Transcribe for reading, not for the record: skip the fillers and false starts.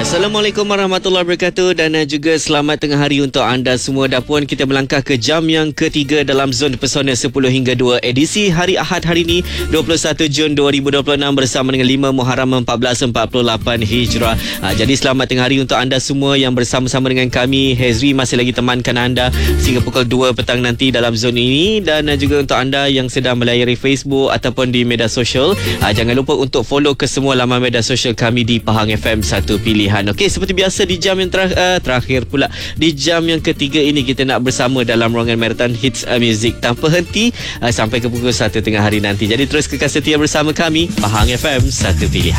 Assalamualaikum warahmatullahi wabarakatuh dan juga selamat tengah hari untuk anda semua. Dan pun kita melangkah ke jam yang ketiga dalam Zon Pesona 10 hingga 2 edisi hari Ahad hari ini 21 Jun 2026 bersama dengan 5 Muharram 1448 Hijrah. Jadi selamat tengah hari untuk anda semua yang bersama-sama dengan kami. Hezri masih lagi temankan anda sehingga pukul 2 petang nanti dalam Zon ini. Dan juga untuk anda yang sedang melayari Facebook ataupun di media sosial, jangan lupa untuk follow ke semua laman media sosial kami di Pahang FM Satu Pilihan. Okey, seperti biasa di jam yang terakhir pula, di jam yang ketiga ini kita nak bersama dalam ruangan marathon hits music tanpa henti sampai ke pukul 1 tengah hari nanti. Jadi terus kekal setia bersama kami Pahang FM Satu Pilihan.